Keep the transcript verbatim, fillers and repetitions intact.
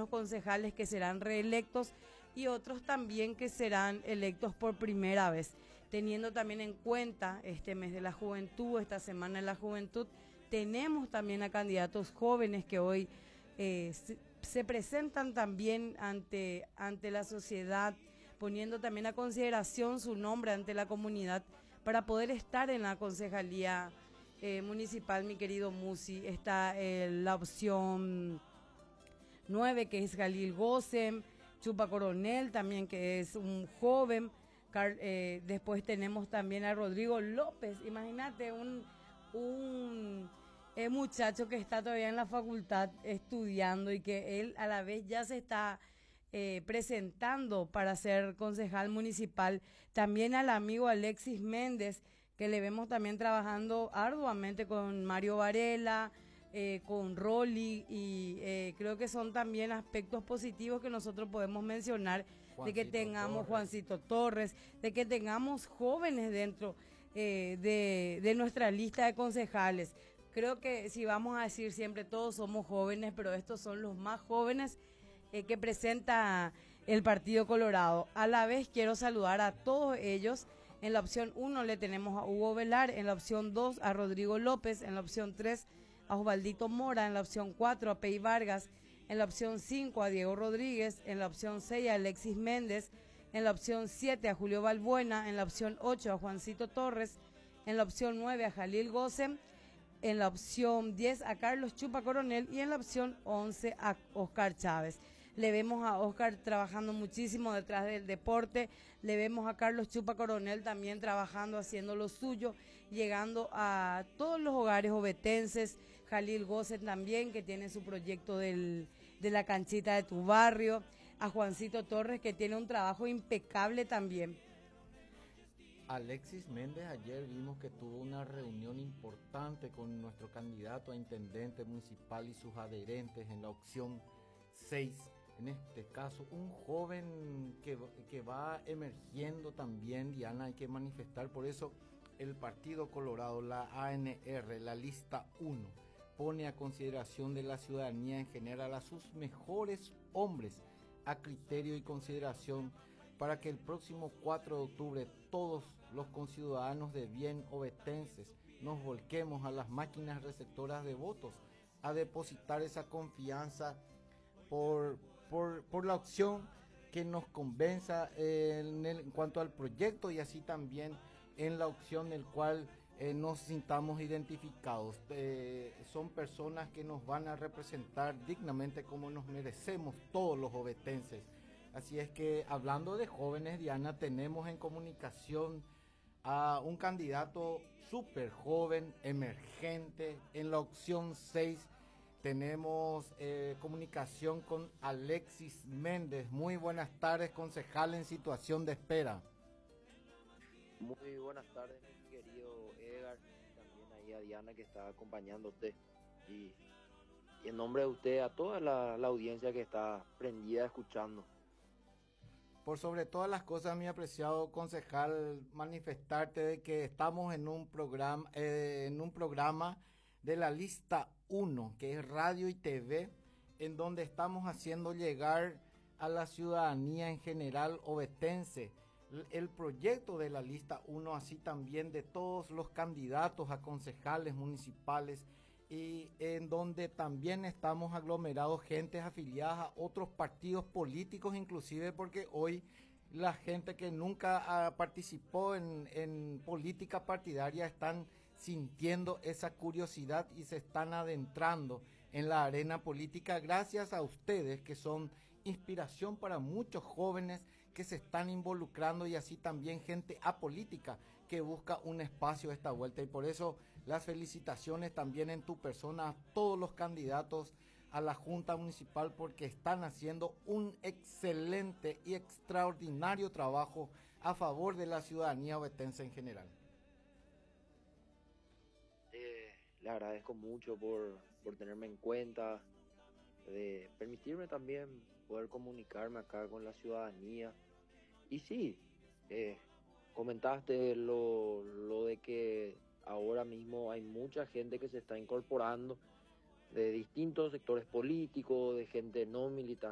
algunos concejales que serán reelectos y otros también que serán electos por primera vez, teniendo también en cuenta este mes de la juventud, esta semana de la juventud. Tenemos también a candidatos jóvenes que hoy eh, se, se presentan también ante, ante la sociedad, poniendo también a consideración su nombre ante la comunidad para poder estar en la concejalía eh, municipal, mi querido Musi. Está eh, la opción nueve, que es Jalil Gosem, Chupa Coronel también, que es un joven. Car eh, después tenemos también a Rodrigo López, imagínate, un, un eh, muchacho que está todavía en la facultad estudiando y que él a la vez ya se está eh, presentando para ser concejal municipal. También al amigo Alexis Méndez, que le vemos también trabajando arduamente con Mario Varela, eh, con Rolly, y eh, creo que son también aspectos positivos que nosotros podemos mencionar, Juancito de que tengamos Torres. Juancito Torres, de que tengamos jóvenes dentro eh, de, de nuestra lista de concejales. Creo que si vamos a decir siempre todos somos jóvenes, pero estos son los más jóvenes eh, que presenta el Partido Colorado. A la vez quiero saludar a todos ellos. En la opción uno le tenemos a Hugo Velar, en la opción dos a Rodrigo López, en la opción tres a Osvaldito Mora, en la opción cuatro a Pei Vargas, en la opción cinco a Diego Rodríguez, en la opción seis a Alexis Méndez, en la opción siete a Julio Balbuena, en la opción ocho a Juancito Torres, en la opción nueve a Jalil Gosem, en la opción diez a Carlos Chupa Coronel y en la opción once a Oscar Chávez. Le vemos a Oscar trabajando muchísimo detrás del deporte, le vemos a Carlos Chupa Coronel también trabajando, haciendo lo suyo, llegando a todos los hogares ovetenses. Jalil Gosset también, que tiene su proyecto del, de la canchita de tu barrio. A Juancito Torres, que tiene un trabajo impecable también. Alexis Méndez ayer vimos que tuvo una reunión importante con nuestro candidato a intendente municipal y sus adherentes en la opción seis. En este caso, un joven que, que va emergiendo también, Diana, hay que manifestar. Por eso el Partido Colorado, la A N R, la lista uno, pone a consideración de la ciudadanía en general a sus mejores hombres a criterio y consideración para que el próximo cuatro de octubre todos los conciudadanos de bien ovetenses nos volquemos a las máquinas receptoras de votos, a depositar esa confianza por, por, por la opción que nos convenza en, el, en cuanto al proyecto, y así también en la opción en el cual eh, nos sintamos identificados. Eh, son personas que nos van a representar dignamente como nos merecemos todos los ovetenses. Así es que, hablando de jóvenes, Diana, tenemos en comunicación a un candidato súper joven, emergente. En la opción seis tenemos eh, comunicación con Alexis Méndez. Muy buenas tardes, concejal en situación de espera. Muy buenas tardes, mi querido Edgar, también ahí a Diana que está acompañándote, y, y en nombre de usted a toda la, la audiencia que está prendida escuchando. Por sobre todas las cosas, mi apreciado concejal, manifestarte de que estamos en un programa, eh, en un programa de la lista uno, que es radio y T V, en donde estamos haciendo llegar a la ciudadanía en general ovetense el proyecto de la lista uno, así también de todos los candidatos a concejales municipales, y en donde también estamos aglomerados gentes afiliadas a otros partidos políticos, inclusive porque hoy la gente que nunca uh, participó en, en política partidaria están sintiendo esa curiosidad y se están adentrando en la arena política gracias a ustedes, que son inspiración para muchos jóvenes que se están involucrando, y así también gente apolítica que busca un espacio a esta vuelta. Y por eso las felicitaciones también en tu persona a todos los candidatos a la Junta Municipal, porque están haciendo un excelente y extraordinario trabajo a favor de la ciudadanía ovetense en general. Eh, le agradezco mucho por, por tenerme en cuenta, de permitirme también poder comunicarme acá con la ciudadanía. Y sí, eh, comentaste lo, lo de que ahora mismo hay mucha gente que se está incorporando de distintos sectores políticos, de gente no militante